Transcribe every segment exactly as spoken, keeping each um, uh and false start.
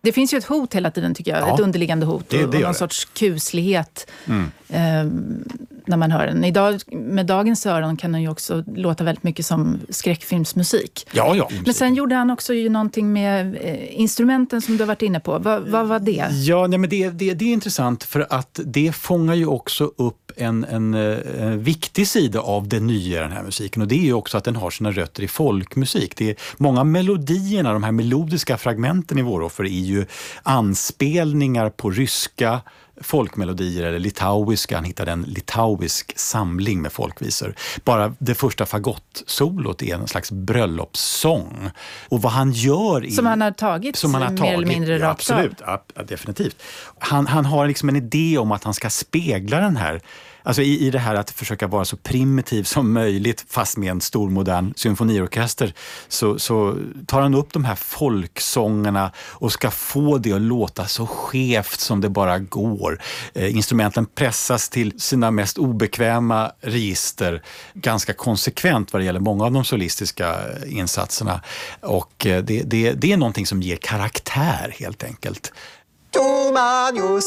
Det finns ju ett hot hela tiden tycker jag, ja, ett underliggande hot det, det och, och någon det. sorts kuslighet mm. eh, när man hör den. Idag, med dagens öron kan den ju också låta väldigt mycket som skräckfilmsmusik. Ja, ja. Men sen gjorde han också ju någonting med eh, instrumenten som du har varit inne på. Va, vad var det? Ja, nej, men det, det, det är intressant för att det fångar ju också upp en, en, en viktig sida av det nya den här musiken, och det är ju också att den har sina rötter i folkmusik. Det är många melodierna, de här melodiska fragmenten i Våroffer är ju anspelningar på ryska folkmelodier eller litauiska. Han hittade en litauisk samling med folkvisor. Bara det första fagott-solot är en slags bröllopssång. Och vad han gör i, som han har tagit som han har mer tagit, eller mindre ja, rakt absolut, ja, definitivt. Han, han har liksom en idé om att han ska spegla den här, alltså i, i det här att försöka vara så primitiv som möjligt fast med en stor modern symfoniorkester, så, så tar han upp de här folksångerna och ska få det att låta så skevt som det bara går. Eh, instrumenten pressas till sina mest obekväma register ganska konsekvent vad det gäller många av de solistiska insatserna, och eh, det, det, det är någonting som ger karaktär helt enkelt. Tуманью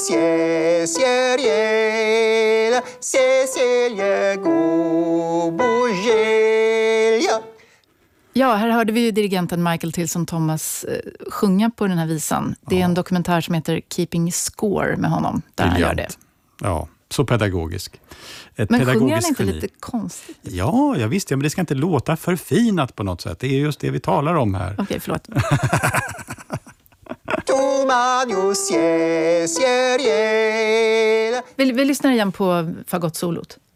сесерел, сеселье губужелья. Ja, här hörde vi ju dirigenten Michael Tilson Thomas eh, sjunga på den här visan. Det är ja. en dokumentär som heter Keeping Score med honom, där Brilliant. han gör det. Ja, så pedagogisk. Ett men pedagogiskt sjunger han inte geni. lite konstigt? Ja, jag visste, men det ska inte låta förfinat på något sätt. Det är just det vi talar om här. Okej, okay, förlåt. vi, vi lyssnar igen på fagottsolot.